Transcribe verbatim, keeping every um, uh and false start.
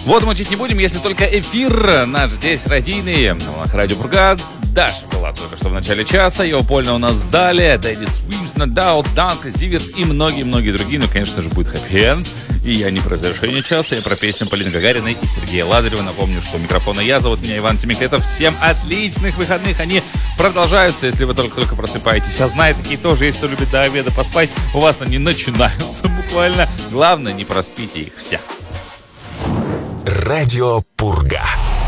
Вот мучить не будем, если только эфир наш здесь радийный. На радио Пурга. Даша была только что в начале часа. Его польно у нас сдали. Дэвид Свимс, Надаут, Данк, Зиверт и многие-многие другие. Ну, конечно же, будет хэппи-энд. И я не про завершение часа, я про песню Полины Гагариной и Сергея Лазарева. Напомню, что у микрофона я, зовут меня Иван Семикетов. Всем отличных выходных. Они продолжаются, если вы только-только просыпаетесь. А знает, такие тоже есть, кто любит до обеда поспать. У вас они начинаются буквально. Главное, не проспите их все. Радио Пурга.